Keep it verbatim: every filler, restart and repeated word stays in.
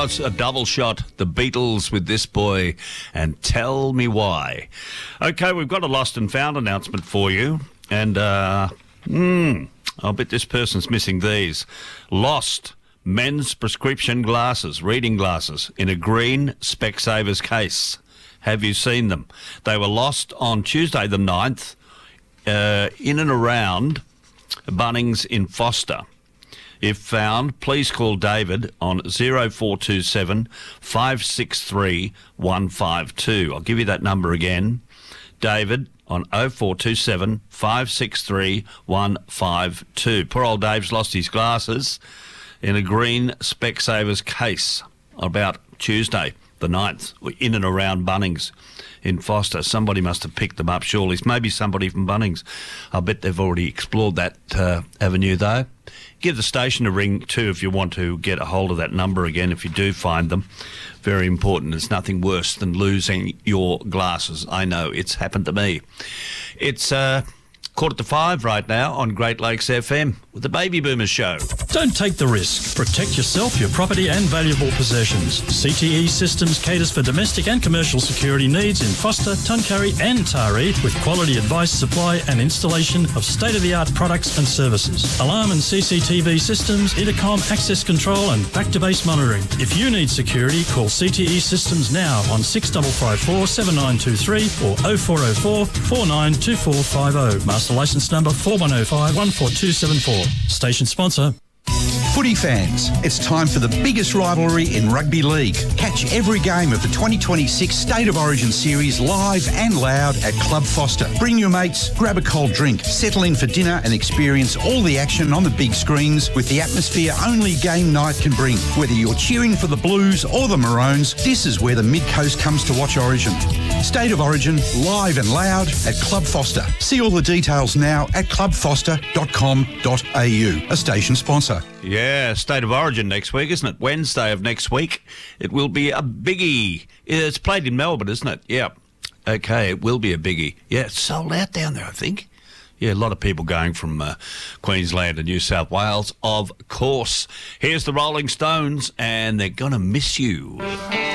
Oh, it's a double shot. The Beatles with this boy, and Tell Me Why. Okay, we've got a lost and found announcement for you. And, uh, hmm, I'll bet this person's missing these. Lost men's prescription glasses, reading glasses, in a green Specsavers case. Have you seen them? They were lost on Tuesday the ninth uh, in and around Bunnings in Foster. If found, please call David on zero four two seven, five six three, one five two. I'll give you that number again. David on oh four two seven, five six three, one five two. Poor old Dave's lost his glasses in a green Specsavers case about Tuesday the ninth, in and around Bunnings in Foster. Somebody must have picked them up, surely. Maybe somebody from Bunnings. I'll bet they've already explored that uh, avenue, though. Give the station a ring, too, if you want to get a hold of that number again, if you do find them. Very important. There's nothing worse than losing your glasses. I know. It's happened to me. It's uh, quarter to five right now on Great Lakes F M with the Baby Boomers Show. Don't take the risk. Protect yourself, your property and valuable possessions. C T E Systems caters for domestic and commercial security needs in Foster, Tuncurry and Taree with quality advice, supply and installation of state-of-the-art products and services. Alarm and C C T V systems, intercom, access control and back-to-base monitoring. If you need security, call C T E Systems now on six five five four, seven nine two three or oh four oh four, four nine two four five oh. Master license number four one oh five, one four two seven four. Station sponsor. Footy fans, it's time for the biggest rivalry in rugby league. Catch every game of the twenty twenty-six State of Origin series live and loud at Club Foster. Bring your mates, grab a cold drink, settle in for dinner and experience all the action on the big screens with the atmosphere only game night can bring. Whether you're cheering for the Blues or the Maroons, this is where the Mid-Coast comes to watch Origin. State of Origin, live and loud at Club Foster. See all the details now at club foster dot com dot a u, a station sponsor. Yeah, State of Origin next week, isn't it? Wednesday of next week. It will be a biggie. It's played in Melbourne, isn't it? Yeah. Okay, it will be a biggie. Yeah, it's sold out down there, I think. Yeah, a lot of people going from uh, Queensland and New South Wales, of course. Here's the Rolling Stones, and they're going to miss you.